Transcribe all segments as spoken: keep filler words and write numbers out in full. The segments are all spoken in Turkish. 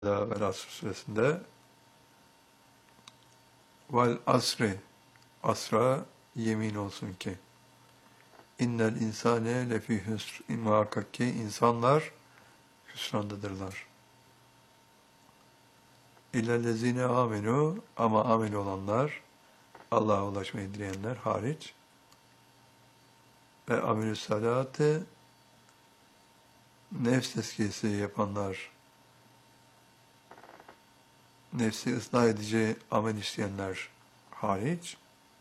Vel Asr suresinde vel asri, asra yemin olsun ki innel insane lefi hüsr, muhakkak ki insanlar hüsrandadırlar. İllellezine amenu, ama amel olanlar, Allah'a ulaşmayı dileyenler hariç, ve amelü salatı, nefs tezkiyesi yapanlar, nefsi ıslah edici amel işleyenler hariç,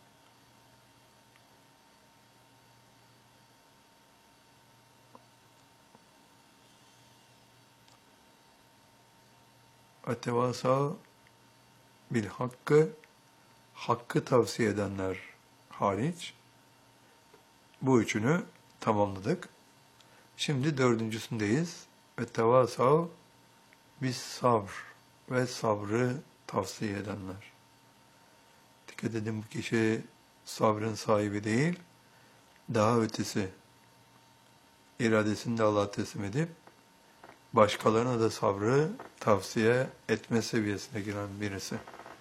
etevasa bil hakkı, hakkı tavsiye edenler hariç, bu üçünü tamamladık. Şimdi dördüncüsündeyiz. Ve tevasav bis sabr, ve sabrı tavsiye edenler. Dikkat edin, bu kişi sabrın sahibi değil, daha ötesi, iradesini de Allah'a teslim edip, başkalarına da sabrı tavsiye etme seviyesine giren birisi.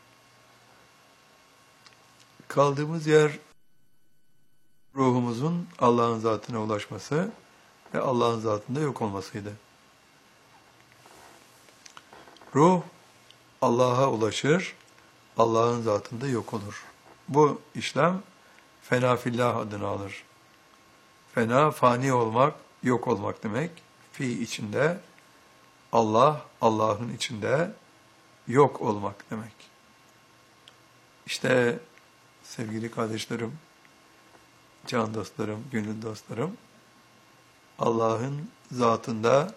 Kaldığımız yer, ruhumuzun Allah'ın zatına ulaşması ve Allah'ın zatında yok olmasıydı. Ruh, Allah'a ulaşır, Allah'ın zatında yok olur. Bu işlem, fena fillah adını alır. Fena, fani olmak, yok olmak demek. Fi içinde, Allah, Allah'ın içinde yok olmak demek. İşte sevgili kardeşlerim, can dostlarım, gönül dostlarım, Allah'ın zatında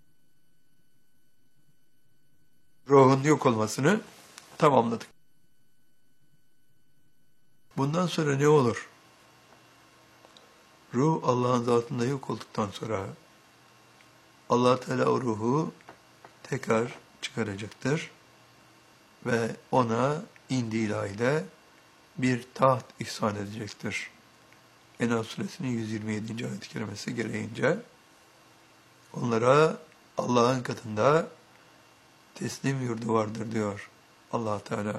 ruhun yok olmasını tamamladık. Bundan sonra ne olur? Ruh Allah'ın zatında yok olduktan sonra Allah Teala o ruhu tekrar çıkaracaktır ve ona indi ilahide bir taht ihsan edecektir. En'am suresinin yüz yirmi yedinci ayet-i kerimesi gereğince onlara Allah'ın katında teslim yurdu vardır diyor Allah Teala.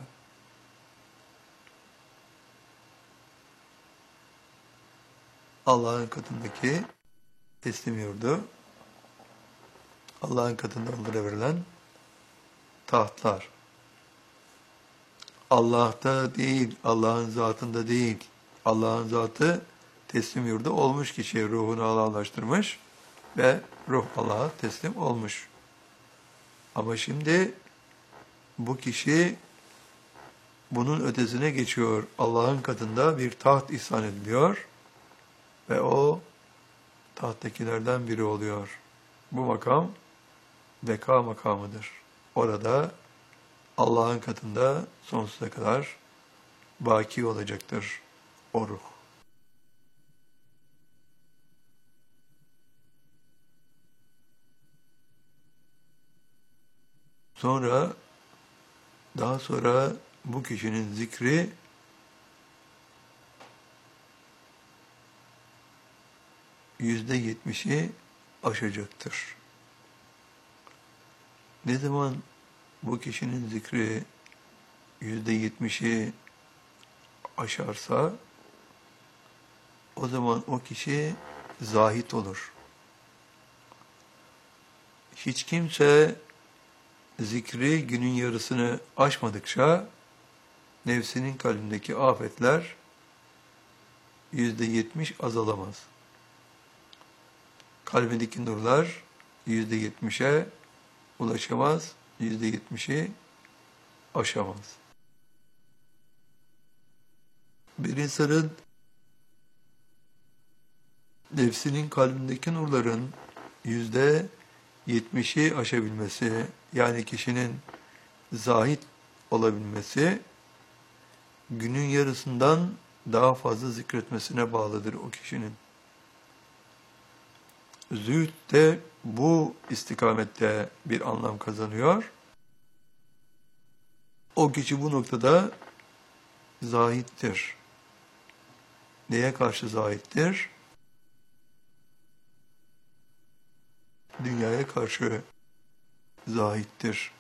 Allah'ın katındaki teslim yurdu, Allah'ın katında onlara verilen tahtlar. Allah'ta değil, Allah'ın zatında değil. Allah'ın zatı teslim yurdu olmuş kişiye ruhunu Allah'laştırmış ve ruh Allah'a teslim olmuş. Ama şimdi bu kişi bunun ötesine geçiyor. Allah'ın katında bir taht ihsan ediliyor ve o tahttakilerden biri oluyor. Bu makam beka makamıdır. Orada Allah'ın katında sonsuza kadar baki olacaktır o ruh. Sonra, daha sonra bu kişinin zikri yüzde yetmişi aşacaktır. Ne zaman bu kişinin zikri yüzde yetmişi aşarsa, o zaman o kişi zahit olur. Hiç kimse zikri günün yarısını aşmadıkça nefsinin kalbindeki afetler yüzde yetmiş azalamaz. Kalbindeki nurlar yüzde yetmişe ulaşamaz, yüzde yetmişi aşamaz. Bir insanın nefsinin kalbindeki nurların yüzde yetmişi aşabilmesi, yani kişinin zahit olabilmesi, günün yarısından daha fazla zikretmesine bağlıdır o kişinin. Zühd de bu istikamette bir anlam kazanıyor. O kişi bu noktada zahittir. Neye karşı zahittir? Dünyaya karşı zahittir.